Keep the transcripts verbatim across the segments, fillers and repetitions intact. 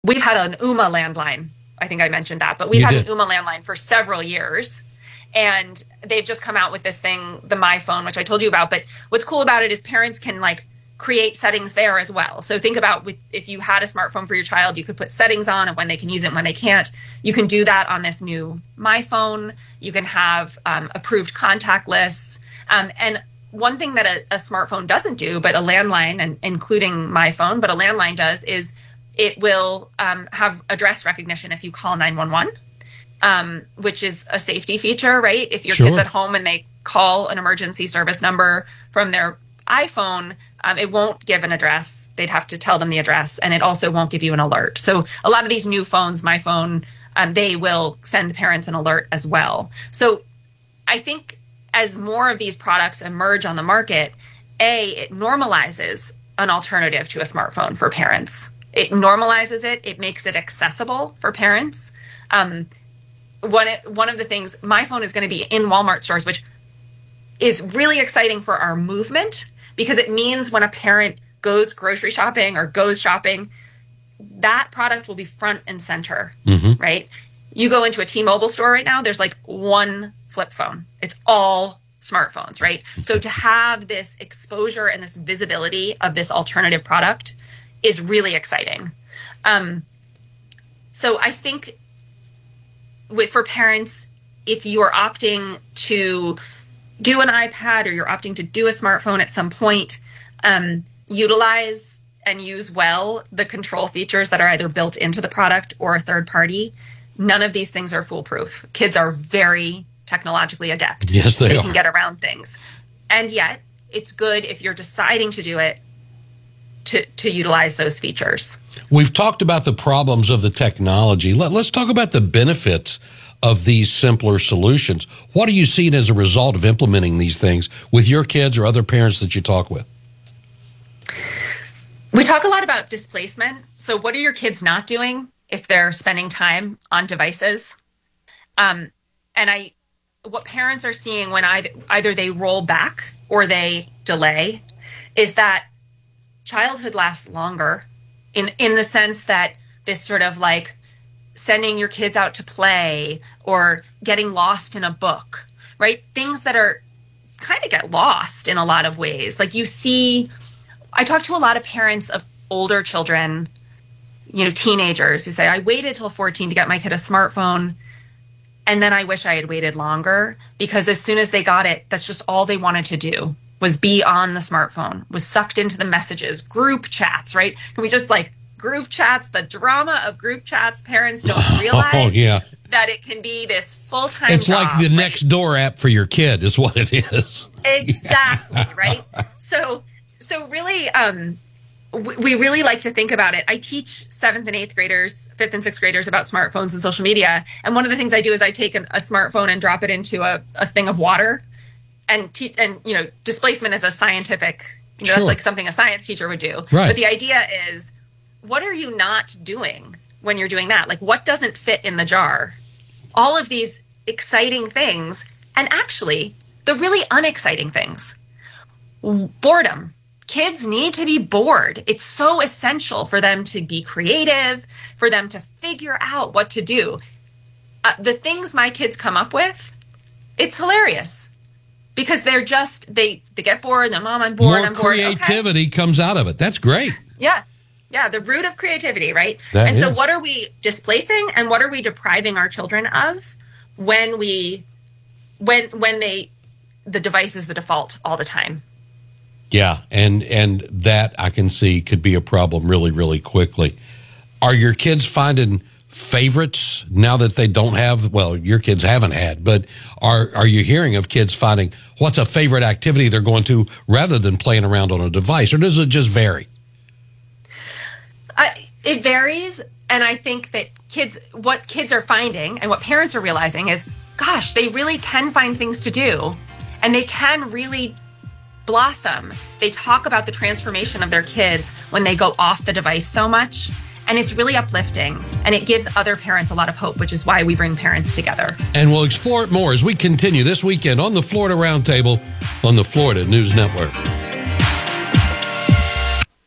we've had an Ooma landline. I think I mentioned that, but we've You had did. an Ooma landline for several years. And they've just come out with this thing, the My Phone, which I told you about. But what's cool about it is parents can like create settings there as well. So think about with, if you had a smartphone for your child, you could put settings on and when they can use it and when they can't. You can do that on this new My Phone. You can have um, approved contact lists. Um, and one thing that a, a smartphone doesn't do, but a landline, and including My Phone, but a landline does, is it will um, have address recognition if you call nine one one. Um, which is a safety feature, right? If your Sure. kid's at home and they call an emergency service number from their iPhone, um, it won't give an address. They'd have to tell them the address, and it also won't give you an alert. So a lot of these new phones, My Phone, um, they will send parents an alert as well. So I think as more of these products emerge on the market, A, it normalizes an alternative to a smartphone for parents. It normalizes it. It makes it accessible for parents. Um, One one of the things, My Phone is going to be in Walmart stores, which is really exciting for our movement because it means when a parent goes grocery shopping or goes shopping, that product will be front and center, mm-hmm. right? You go into a T-Mobile store right now, there's like one flip phone. It's all smartphones, right? Okay. So to have this exposure and this visibility of this alternative product is really exciting. Um, so I think with, for parents, if you're opting to do an iPad or you're opting to do a smartphone at some point, um, utilize and use well the control features that are either built into the product or a third party. None of these things are foolproof. Kids are very technologically adept. Yes, they, they are. can get around things. And yet, it's good if you're deciding to do it to, to utilize those features. We've talked about the problems of the technology. Let, let's talk about the benefits of these simpler solutions. What are you seeing as a result of implementing these things with your kids or other parents that you talk with? We talk a lot about displacement. So what are your kids not doing if they're spending time on devices? Um, and I, what parents are seeing when either, either they roll back or they delay is that childhood lasts longer in, in the sense that this sort of like sending your kids out to play or getting lost in a book, right? Things that are kind of get lost in a lot of ways. Like you see, I talk to a lot of parents of older children, you know, teenagers who say, I waited till fourteen to get my kid a smartphone. And then I wish I had waited longer because as soon as they got it, that's just all they wanted to do was be on the smartphone, was sucked into the messages, group chats, right? Can we just like group chats, the drama of group chats, parents don't realize oh, yeah. that it can be this full-time It's job, like the right? next door app for your kid is what it is. Exactly, right? So, so really, um, we, we really like to think about it. I teach seventh and eighth graders, fifth and sixth graders about smartphones and social media. And one of the things I do is I take an, a smartphone and drop it into a, a thing of water and, te- and, you know, displacement is a scientific, you know, Sure. that's like something a science teacher would do. Right. But the idea is, what are you not doing when you're doing that? Like, what doesn't fit in the jar? All of these exciting things, and actually, the really unexciting things. Boredom. Kids need to be bored. It's so essential for them to be creative, for them to figure out what to do. Uh, the things my kids come up with, it's hilarious. Because they're just, they, they get bored, and mom, I'm bored, More I'm bored. creativity Okay. comes out of it. That's great. Yeah. Yeah, the root of creativity, right? That and so is. what are we displacing and what are we depriving our children of when we when when they the device is the default all the time? Yeah, and and that I can see could be a problem really, really quickly. Are your kids finding favorites now that they don't have, well, your kids haven't had, but are are you hearing of kids finding what's a favorite activity they're going to rather than playing around on a device, or does it just vary? Uh, it varies, and I think that kids, what kids are finding and what parents are realizing is, gosh, they really can find things to do, and they can really blossom. They talk about the transformation of their kids when they go off the device so much, and it's really uplifting, and it gives other parents a lot of hope, which is why we bring parents together. And we'll explore it more as we continue this weekend on the Florida Roundtable on the Florida News Network.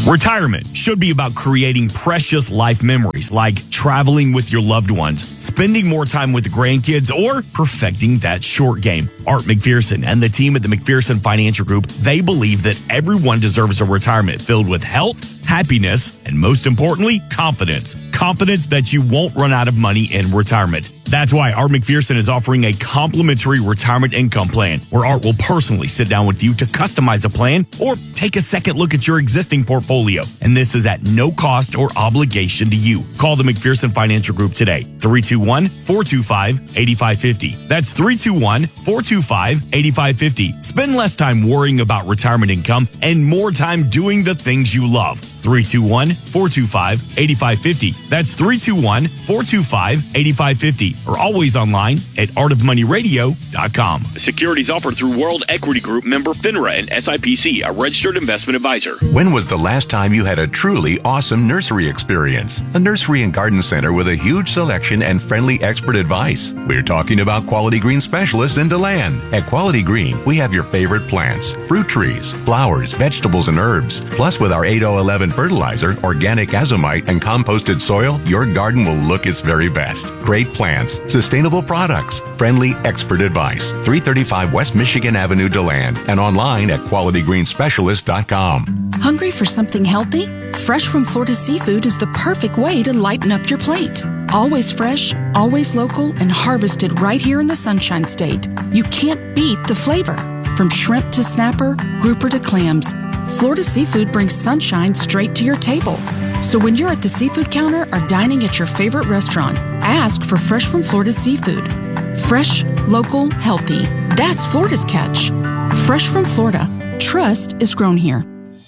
Retirement should be about creating precious life memories like traveling with your loved ones, spending more time with the grandkids, or perfecting that short game. Art McPherson and the team at the McPherson Financial Group, they believe that everyone deserves a retirement filled with health, happiness, and most importantly, confidence. Confidence that you won't run out of money in retirement. That's why Art McPherson is offering a complimentary retirement income plan where Art will personally sit down with you to customize a plan or take a second look at your existing portfolio. And this is at no cost or obligation to you. Call the McPherson Financial Group today, three two one, four two five, eight five five zero. That's three two one, four two five, eight five five zero. Spend less time worrying about retirement income and more time doing the things you love. three two one, four two five, eight five five zero. That's three two one, four two five, eight five five zero. Or always online at art of money radio dot com. Securities offered through World Equity Group, member FINRA and S I P C, a registered investment advisor. When was the last time you had a truly awesome nursery experience? A nursery and garden center with a huge selection and friendly expert advice. We're talking about Quality Green specialists in DeLand. At Quality Green, we have your favorite plants, fruit trees, flowers, vegetables, and herbs. Plus, with our eight oh eleven fertilizer, organic azomite, and composted soil, your garden will look its very best. Great plants, sustainable products, friendly expert advice. three thirty-five West Michigan Avenue, DeLand, and online at quality green specialist dot com. Hungry for something healthy? Fresh from Florida Seafood is the perfect way to lighten up your plate. Always fresh, always local, and harvested right here in the Sunshine State. You can't beat the flavor. From shrimp to snapper, grouper to clams, Florida Seafood brings sunshine straight to your table. So when you're at the seafood counter or dining at your favorite restaurant, ask for Fresh from Florida Seafood. Fresh, local, healthy. That's Florida's catch. Fresh from Florida. Trust is grown here.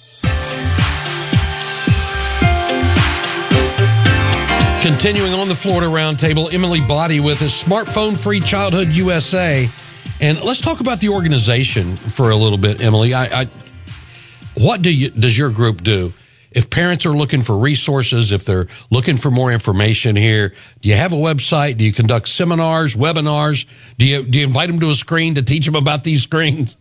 Continuing on the Florida Roundtable, Emily Body with us, Smartphone Free Childhood U S A. And let's talk about the organization for a little bit, Emily. I, I what do you does your group do? If parents are looking for resources, if they're looking for more information here, do you have a website? Do you conduct seminars, webinars? Do you do you invite them to a screen to teach them about these screens?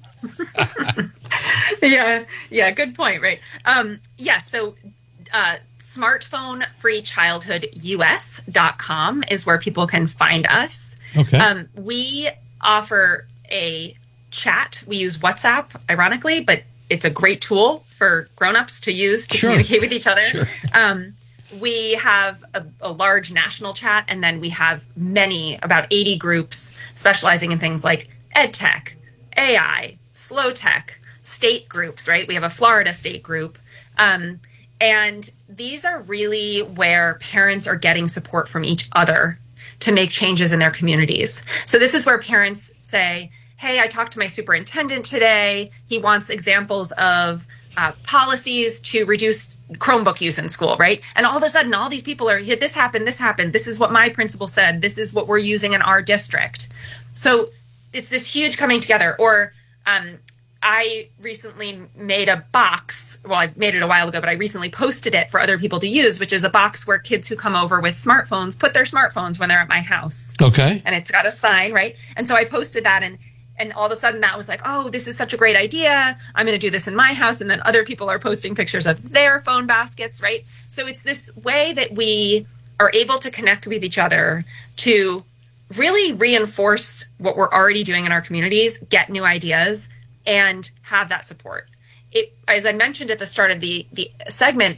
yeah, yeah, good point, right? Um, yeah, so uh, smartphone free childhood U S dot com is where people can find us. Okay. Um, we offer a chat. We use WhatsApp, ironically, but it's a great tool for grown-ups to use to Sure. communicate with each other. Sure. Um, we have a, a large national chat, and then we have many, about eighty groups specializing in things like ed tech, A I, slow tech, state groups, right? We have a Florida state group. Um, and these are really where parents are getting support from each other to make changes in their communities. So this is where parents say, hey, I talked to my superintendent today. He wants examples of uh, policies to reduce Chromebook use in school, right? And all of a sudden, all these people are, this happened, this happened. This is what my principal said. This is what we're using in our district. So it's this huge coming together. Or um, I recently made a box. Well, I made it a while ago, but I recently posted it for other people to use, which is a box where kids who come over with smartphones put their smartphones when they're at my house. Okay. And it's got a sign, right? And so I posted that, and And all of a sudden that was like, oh, this is such a great idea. I'm going to do this in my house. And then other people are posting pictures of their phone baskets, right? So it's this way that we are able to connect with each other to really reinforce what we're already doing in our communities, get new ideas, and have that support. It, as I mentioned at the start of the, the segment,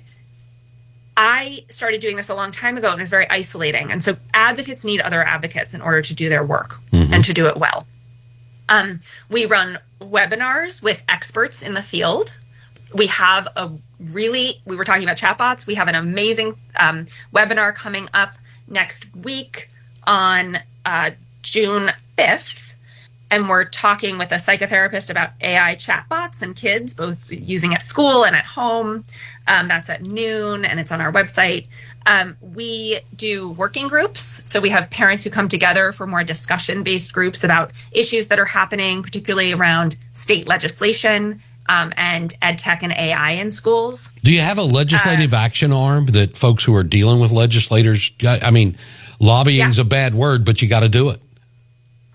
I started doing this a long time ago, and it's very isolating. And so advocates need other advocates in order to do their work mm-hmm. and to do it well. Um, we run webinars with experts in the field. We have a really, we were talking about chatbots. We have an amazing um, webinar coming up next week on uh, June fifth. And we're talking with a psychotherapist about A I chatbots and kids, both using at school and at home. Um, that's at noon, and it's on our website. Um, we do working groups. So we have parents who come together for more discussion-based groups about issues that are happening, particularly around state legislation um, and ed tech and A I in schools. Do you have a legislative uh, action arm that folks who are dealing with legislators, I mean, lobbying's yeah. a bad word, but you got to do it.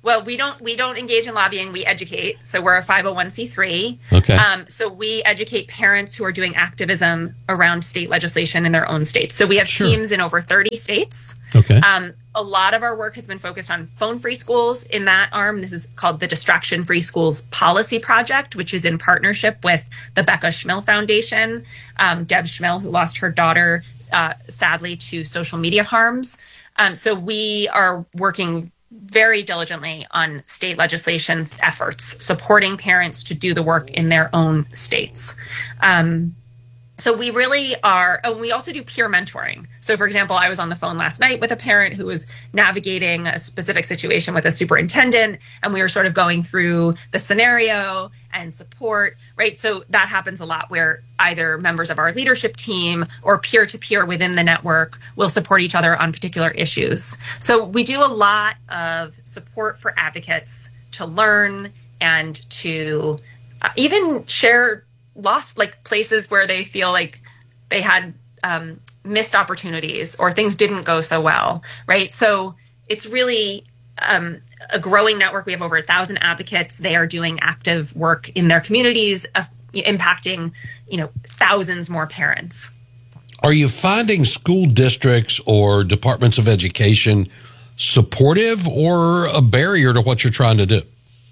Well, we don't we don't engage in lobbying. We educate. So we're a five oh one c three. Okay. Um, so we educate parents who are doing activism around state legislation in their own states. So we have Sure. teams in over thirty states. Okay. Um, a lot of our work has been focused on phone-free schools in that arm. This is called the Distraction-Free Schools Policy Project, which is in partnership with the Becca Schmill Foundation. Um, Deb Schmill, who lost her daughter, uh, sadly, to social media harms. Um, so we are working very diligently on state legislation's efforts, supporting parents to do the work in their own states. Um, so we really are, and we also do peer mentoring. So for example, I was on the phone last night with a parent who was navigating a specific situation with a superintendent, and we were sort of going through the scenario and support, right? So that happens a lot where either members of our leadership team or peer-to-peer within the network will support each other on particular issues. So we do a lot of support for advocates to learn and to uh, even share lost, like places where they feel like they had um, missed opportunities or things didn't go so well, right? So it's really um, a growing network. We have over a thousand advocates. They are doing active work in their communities, uh, impacting, you know, thousands more parents. Are you finding school districts or departments of education supportive or a barrier to what you're trying to do?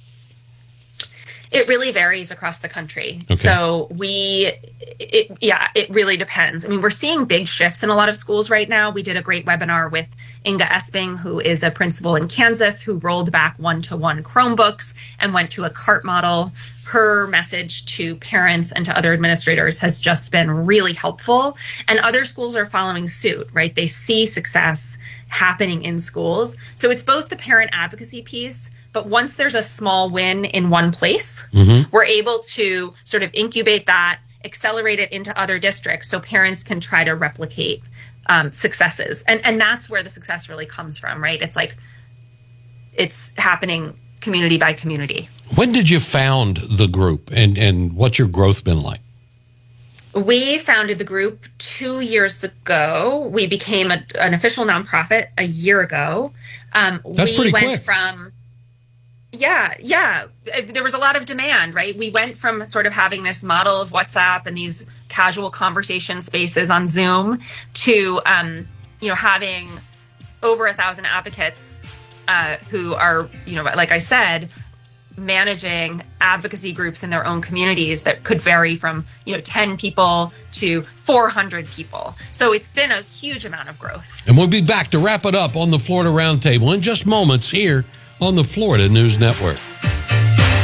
It really varies across the country. Okay. So we, it, yeah, it really depends. I mean, we're seeing big shifts in a lot of schools right now. We did a great webinar with Inga Esping, who is a principal in Kansas, who rolled back one-to-one Chromebooks and went to a CART model. Her message to parents and to other administrators has just been really helpful. And other schools are following suit, right? They see success happening in schools. So it's both the parent advocacy piece, but once there's a small win in one place, mm-hmm. we're able to sort of incubate that, accelerate it into other districts so parents can try to replicate um, successes. And and that's where the success really comes from, right? It's like it's happening community by community. When did you found the group, and, and what's your growth been like? We founded the group two years ago. We became a, an official nonprofit a year ago. Um, That's we pretty went quick. from Yeah, yeah. There was a lot of demand, right? We went from sort of having this model of WhatsApp and these casual conversation spaces on Zoom to, um, you know, having over a thousand advocates uh, who are, you know, like I said, managing advocacy groups in their own communities that could vary from, you know, ten people to four hundred people. So it's been a huge amount of growth. And we'll be back to wrap it up on the Florida Roundtable in just moments here on the Florida News Network.